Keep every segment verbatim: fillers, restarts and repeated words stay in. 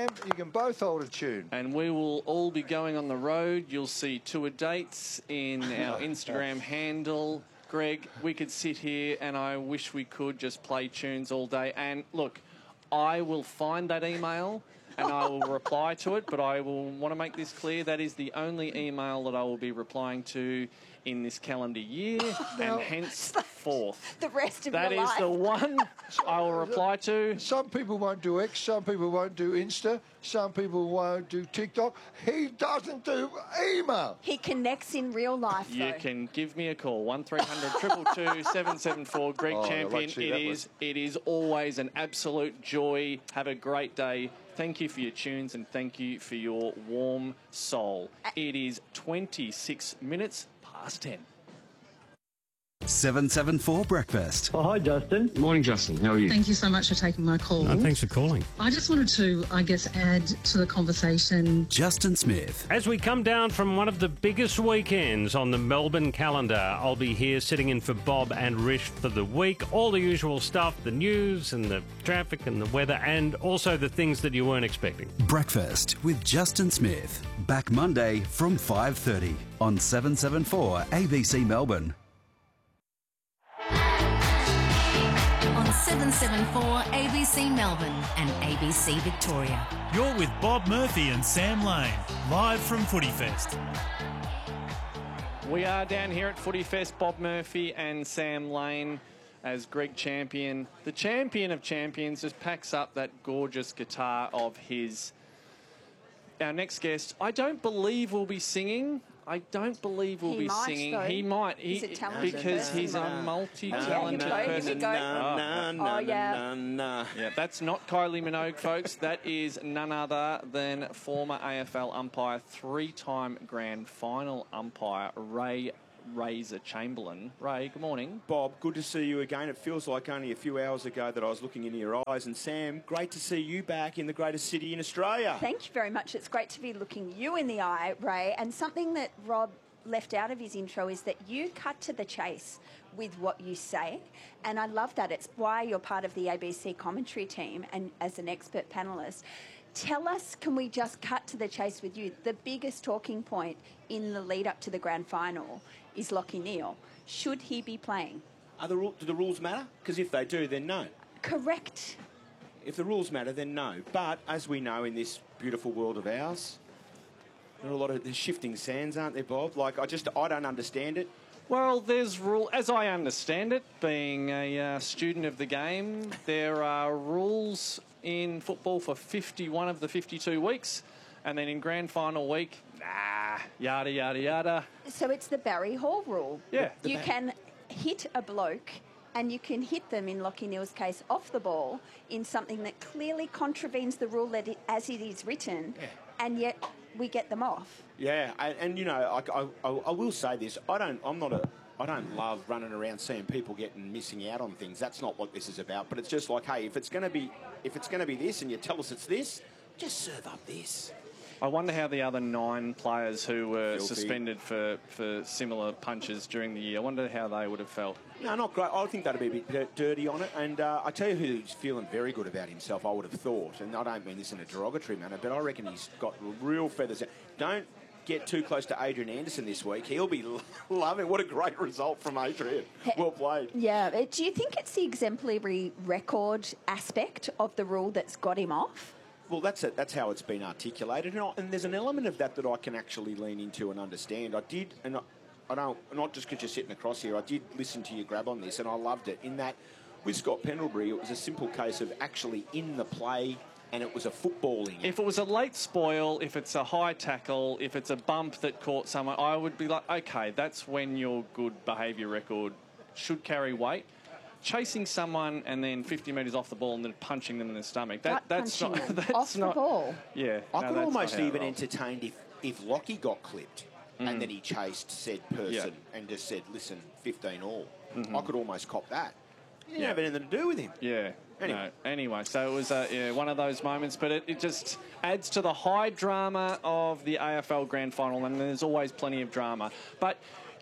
Sam, you can both hold a tune. And we will all be going on the road. You'll see tour dates in our Instagram handle. Greg, we could sit here and I wish we could just play tunes all day. And look, I will find that email and I will reply to it, but I will want to make this clear. That is the only email that I will be replying to in this calendar year, Now, and henceforth. The rest of That your is life. the one I will reply to. Some people won't do X, some people won't do Insta, some people won't do TikTok. He doesn't do email. He connects in real life, You though. can give me a call, one three hundred, two two two, seven seven four. Greg Oh, I'd Champion, like to see it that is, it is always an absolute joy. Have a great day. Thank you for your tunes and thank you for your warm soul. It is twenty-six minutes past ten. seven seven four Breakfast. Oh, hi, Justin. Morning, Justin. How are you? Thank you so much for taking my call. Oh, thanks for calling. I just wanted to, I guess, add to the conversation. Justin Smith. As we come down from one of the biggest weekends on the Melbourne calendar, I'll be here sitting in for Bob and Rish for the week. All the usual stuff, the news and the traffic and the weather, and also the things that you weren't expecting. Breakfast with Justin Smith. Back Monday from five thirty on seven seven four A B C Melbourne. On seven seven four A B C Melbourne and A B C Victoria. You're with Bob Murphy and Sam Lane, live from Footy Fest. We are down here at Footy Fest, Bob Murphy and Sam Lane as Greg Champion, the champion of champions, just packs up that gorgeous guitar of his. Our next guest, I don't believe will be singing. I don't believe we'll He be might, singing. though. He might. He, He's a talented because person. he's a Oh, multi-talented yeah, here we go, person. here we go. Oh, Oh, yeah. Yeah, that's not Kylie Minogue, folks. That is none other than former A F L umpire, three-time grand final umpire, Ray Razor Chamberlain. Ray, good morning. Bob, good to see you again. It feels like only a few hours ago that I was looking into your eyes. And Sam, great to see you back in the greatest city in Australia. Thank you very much. It's great to be looking you in the eye, Ray. And something that Rob left out of his intro is that you cut to the chase with what you say. And I love that. It's why you're part of the A B C commentary team and as an expert panellist. Tell us, can we just cut to the chase with you? The biggest talking point in the lead up to the grand final is Lachie Neale. Should he be playing? Are the, do the rules matter? Because if they do, then no. Correct. If the rules matter, then no. But as we know in this beautiful world of ours, there are a lot of there's shifting sands, aren't there, Bob? Like, I just, I don't understand it. Well, there's rule, as I understand it, being a uh, student of the game, there are rules in football for fifty-one of the fifty-two weeks, and then in grand final week, nah, yada, yada, yada. So it's the Barry Hall rule. Yeah. You can hit a bloke and you can hit them, in Lachie Neale's case, off the ball in something that clearly contravenes the rule that it, as it is written, yeah. and yet we get them off. Yeah, and, and you know, I, I, I will say this: I don't, I'm not a, I don't love running around seeing people getting missing out on things. That's not what this is about. But it's just like, hey, if it's going to be, if it's going to be this, and you tell us it's this, just serve up this. I wonder how the other nine players who were Filthy. suspended for, for similar punches during the year, I wonder how they would have felt. No, not great. I think that'd be a bit dirty on it. And uh, I tell you who's feeling very good about himself, I would have thought, and I don't mean this in a derogatory manner, but I reckon he's got real feathers. Don't get too close to Adrian Anderson this week. He'll be loving. What a great result from Adrian. Well played. Yeah. Do you think it's the exemplary record aspect of the rule that's got him off? Well, that's it. That's how it's been articulated, and, I, and there's an element of that that I can actually lean into and understand. I did, and I, I don't, not just because you're sitting across here. I did listen to you grab on this, and I loved it. In that, with Scott Pendlebury, it was a simple case of actually in the play, and it was a footballing. If it was a late spoil, if it's a high tackle, if it's a bump that caught someone, I would be like, okay, that's when your good behaviour record should carry weight. Chasing someone and then fifty metres off the ball and then punching them in the stomach. That, that's not. That's off not, the ball. Yeah. I no, could that's almost not how it even rolls. entertained if, if Lockie got clipped Mm. and then he chased said person Yeah. and just said, listen, fifteen all. Mhm. I could almost cop that. It didn't Yeah. have anything to do with him. Yeah. Anyway. No. Anyway, so it was uh, yeah, one of those moments, but it, it just adds to the high drama of the A F L Grand Final, and there's always plenty of drama. But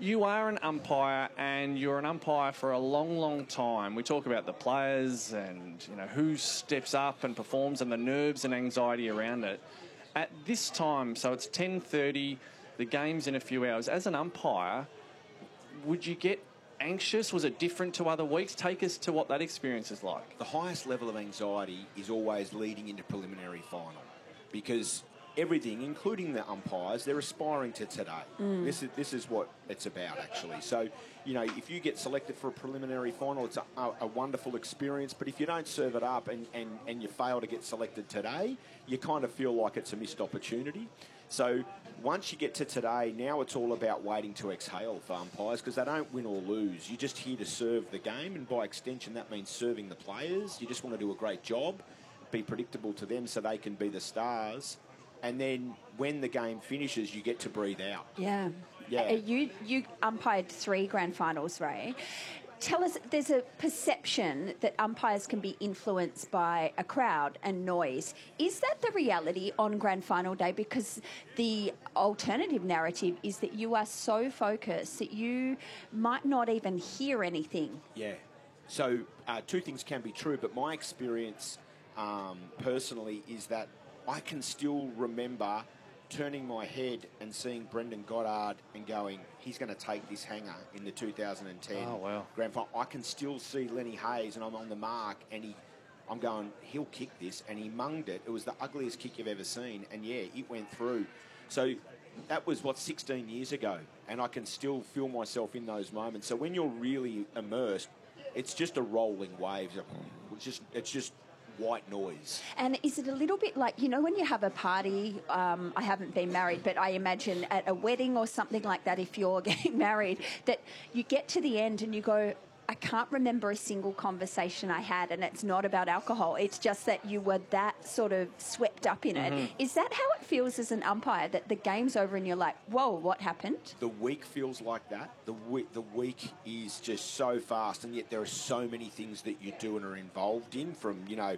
You are an umpire, and you're an umpire for a long, long time. We talk about the players and, you know, who steps up and performs and the nerves and anxiety around it. At this time, so it's ten thirty, the game's in a few hours. As an umpire, would you get anxious? Was it different to other weeks? Take us to what that experience is like. The highest level of anxiety is always leading into preliminary final, because everything, including the umpires, they're aspiring to today. Mm. This is this is what it's about, actually. So, you know, if you get selected for a preliminary final, it's a, a, a wonderful experience. But if you don't serve it up and, and, and you fail to get selected today, you kind of feel like it's a missed opportunity. So once you get to today, now it's all about waiting to exhale for umpires, because they don't win or lose. You're just here to serve the game, and by extension, that means serving the players. You just want to do a great job, be predictable to them so they can be the stars. And then when the game finishes, you get to breathe out. Yeah. Yeah. Uh, you, you umpired three grand finals, Ray. Tell us, there's a perception that umpires can be influenced by a crowd and noise. Is that the reality on grand final day? Because the alternative narrative is that you are so focused that you might not even hear anything. Yeah. So uh, two things can be true, but my experience um, personally is that I can still remember turning my head and seeing Brendan Goddard and going, he's going to take this hanger in the two thousand ten oh, wow. grand final. I can still see Lenny Hayes, and I'm on the mark, and he, I'm going, he'll kick this, and he munged it. It was the ugliest kick you've ever seen, and yeah, it went through. So that was, what, sixteen years ago, and I can still feel myself in those moments. So when you're really immersed, it's just a rolling wave. It's just, it's just white noise. And is it a little bit like, you know, when you have a party, um, I haven't been married, but I imagine at a wedding or something like that, if you're getting married, that you get to the end and you go, I can't remember a single conversation I had, and it's not about alcohol. It's just that you were that sort of swept up in Mm-hmm. it. Is that how it feels as an umpire, that the game's over and you're like, whoa, what happened? The week feels like that. The week, the week is just so fast, and yet there are so many things that you do and are involved in, from, you know,